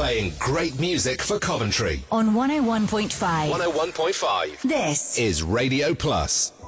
Playing great music for Coventry. On 101.5. 101.5. This is Radio Plus.